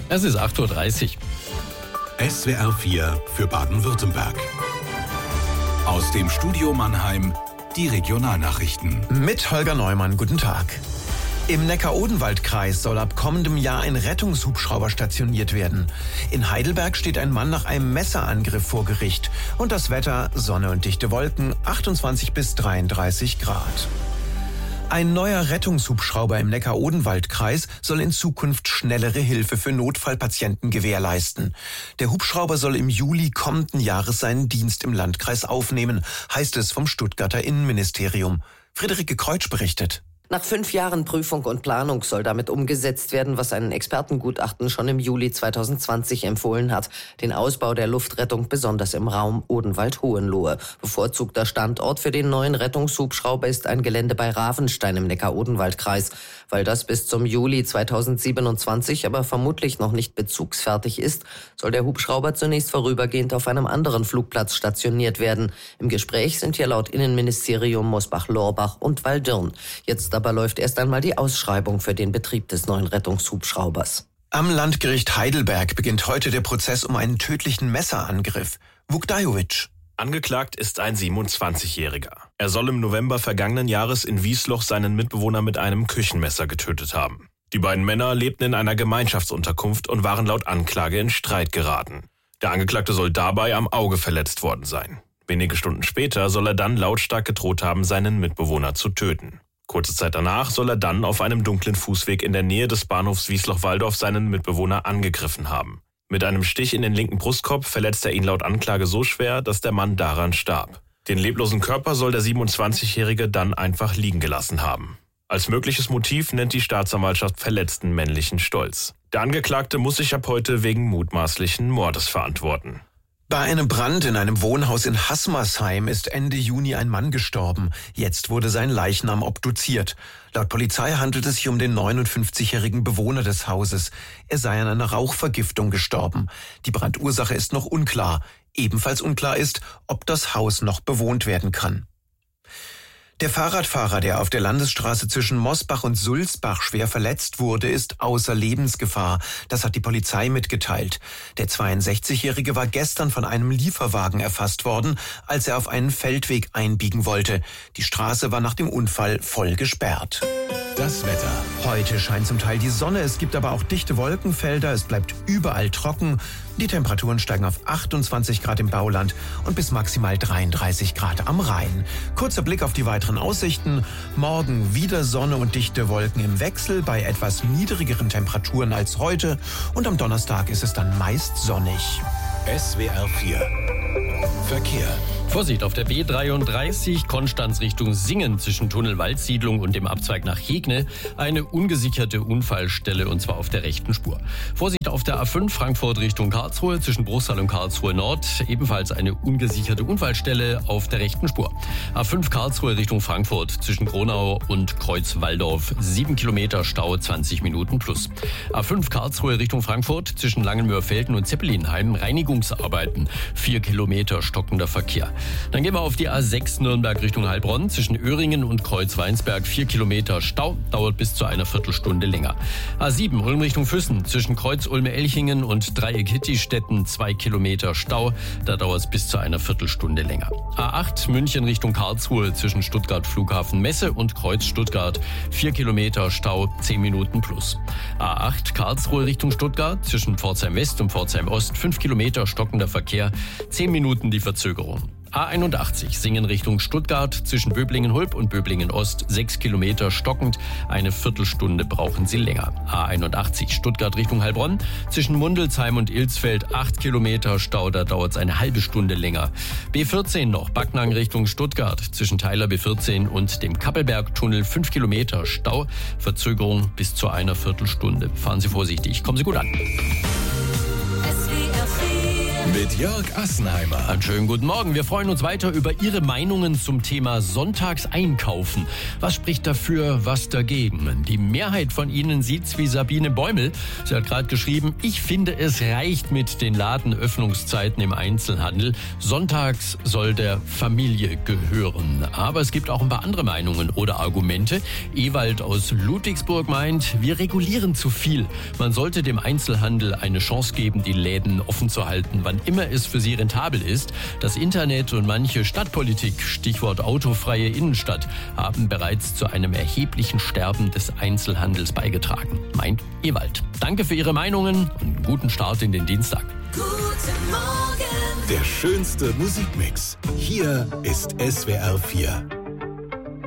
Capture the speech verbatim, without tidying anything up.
Es ist acht Uhr dreißig. S W R vier für Baden-Württemberg. Aus dem Studio Mannheim die Regionalnachrichten. Mit Holger Neumann, guten Tag. Im Neckar-Odenwald-Kreis soll ab kommendem Jahr ein Rettungshubschrauber stationiert werden. In Heidelberg steht ein Mann nach einem Messerangriff vor Gericht. Und das Wetter, Sonne und dichte Wolken, achtundzwanzig bis dreiunddreißig Grad. Ein neuer Rettungshubschrauber im Neckar-Odenwald-Kreis soll in Zukunft schnellere Hilfe für Notfallpatienten gewährleisten. Der Hubschrauber soll im Juli kommenden Jahres seinen Dienst im Landkreis aufnehmen, heißt es vom Stuttgarter Innenministerium. Friederike Kreutsch berichtet. Nach fünf Jahren Prüfung und Planung soll damit umgesetzt werden, was ein Expertengutachten schon im Juli zweitausendzwanzig empfohlen hat. Den Ausbau der Luftrettung besonders im Raum Odenwald-Hohenlohe. Bevorzugter Standort für den neuen Rettungshubschrauber ist ein Gelände bei Ravenstein im Neckar-Odenwald-Kreis. Weil das bis zum Juli zweitausendsiebenundzwanzig aber vermutlich noch nicht bezugsfertig ist, soll der Hubschrauber zunächst vorübergehend auf einem anderen Flugplatz stationiert werden. Im Gespräch sind hier laut Innenministerium Mosbach-Lorbach und Waldürn. Jetzt aber läuft erst einmal die Ausschreibung für den Betrieb des neuen Rettungshubschraubers. Am Landgericht Heidelberg beginnt heute der Prozess um einen tödlichen Messerangriff. Vukdajovic. Angeklagt ist ein siebenundzwanzigjähriger. Er soll im November vergangenen Jahres in Wiesloch seinen Mitbewohner mit einem Küchenmesser getötet haben. Die beiden Männer lebten in einer Gemeinschaftsunterkunft und waren laut Anklage in Streit geraten. Der Angeklagte soll dabei am Auge verletzt worden sein. Wenige Stunden später soll er dann lautstark gedroht haben, seinen Mitbewohner zu töten. Kurze Zeit danach soll er dann auf einem dunklen Fußweg in der Nähe des Bahnhofs Wiesloch-Walldorf seinen Mitbewohner angegriffen haben. Mit einem Stich in den linken Brustkorb verletzt er ihn laut Anklage so schwer, dass der Mann daran starb. Den leblosen Körper soll der siebenundzwanzigjährige dann einfach liegen gelassen haben. Als mögliches Motiv nennt die Staatsanwaltschaft verletzten männlichen Stolz. Der Angeklagte muss sich ab heute wegen mutmaßlichen Mordes verantworten. Bei einem Brand in einem Wohnhaus in Haßmersheim ist Ende Juni ein Mann gestorben. Jetzt wurde sein Leichnam obduziert. Laut Polizei handelt es sich um den neunundfünfzigjährigen Bewohner des Hauses. Er sei an einer Rauchvergiftung gestorben. Die Brandursache ist noch unklar. Ebenfalls unklar ist, ob das Haus noch bewohnt werden kann. Der Fahrradfahrer, der auf der Landesstraße zwischen Mosbach und Sulzbach schwer verletzt wurde, ist außer Lebensgefahr. Das hat die Polizei mitgeteilt. Der zweiundsechzigjährige war gestern von einem Lieferwagen erfasst worden, als er auf einen Feldweg einbiegen wollte. Die Straße war nach dem Unfall voll gesperrt. Das Wetter. Heute scheint zum Teil die Sonne, es gibt aber auch dichte Wolkenfelder, es bleibt überall trocken. Die Temperaturen steigen auf achtundzwanzig Grad im Bauland und bis maximal dreiunddreißig Grad am Rhein. Kurzer Blick auf die weiteren Aussichten. Morgen wieder Sonne und dichte Wolken im Wechsel bei etwas niedrigeren Temperaturen als heute. Und am Donnerstag ist es dann meist sonnig. S W R vier Verkehr. Vorsicht auf der B dreiunddreißig, Konstanz Richtung Singen zwischen Tunnel-Waldsiedlung und dem Abzweig nach Hegne. Eine ungesicherte Unfallstelle und zwar auf der rechten Spur. Vorsicht auf der A fünf Frankfurt Richtung Karlsruhe zwischen Bruchsal und Karlsruhe Nord. Ebenfalls eine ungesicherte Unfallstelle auf der rechten Spur. A fünf Karlsruhe Richtung Frankfurt zwischen Gronau und Kreuz-Walldorf. sieben Kilometer Stau, zwanzig Minuten plus. A fünf Karlsruhe Richtung Frankfurt zwischen Langenmöhr-Felden und Zeppelinheim. Reinigungsarbeiten. vier Kilometer stockender Verkehr. Dann gehen wir auf die A sechs Nürnberg Richtung Heilbronn. Zwischen Öhringen und Kreuzweinsberg vier Kilometer Stau. Dauert bis zu einer Viertelstunde länger. A sieben Ulm Richtung Füssen. Zwischen Kreuz-Ulme-Elchingen und Dreieck-Hittistetten zwei Kilometer Stau. Da dauert es bis zu einer Viertelstunde länger. A acht München Richtung Karlsruhe. Zwischen Stuttgart Flughafen Messe und Kreuz Stuttgart vier Kilometer Stau, zehn Minuten plus. A acht Karlsruhe Richtung Stuttgart. Zwischen Pforzheim West und Pforzheim Ost fünf Kilometer stockender Verkehr. zehn Minuten die Verzögerung. A einundachtzig Singen Richtung Stuttgart zwischen Böblingen-Hulb und Böblingen-Ost sechs Kilometer stockend, eine Viertelstunde brauchen Sie länger. A einundachtzig Stuttgart Richtung Heilbronn zwischen Mundelsheim und Ilsfeld acht Kilometer Stau, da dauert es eine halbe Stunde länger. B vierzehn noch Backnang Richtung Stuttgart zwischen Theiler B vierzehn und dem Kappelbergtunnel fünf Kilometer Stau, Verzögerung bis zu einer Viertelstunde. Fahren Sie vorsichtig, kommen Sie gut an. S W R vier Mit Jörg Assenheimer. Einen schönen guten Morgen. Wir freuen uns weiter über Ihre Meinungen zum Thema Sonntagseinkaufen. Was spricht dafür, was dagegen? Die Mehrheit von Ihnen sieht's wie Sabine Bäumel. Sie hat gerade geschrieben, ich finde, es reicht mit den Ladenöffnungszeiten im Einzelhandel. Sonntags soll der Familie gehören. Aber es gibt auch ein paar andere Meinungen oder Argumente. Ewald aus Ludwigsburg meint, wir regulieren zu viel. Man sollte dem Einzelhandel eine Chance geben, die Läden offen zu halten, wann immer es für sie rentabel ist. Das Internet und manche Stadtpolitik, Stichwort autofreie Innenstadt, haben bereits zu einem erheblichen Sterben des Einzelhandels beigetragen, meint Ewald. Danke für Ihre Meinungen und einen guten Start in den Dienstag. Guten Morgen. Der schönste Musikmix. Hier ist S W R vier.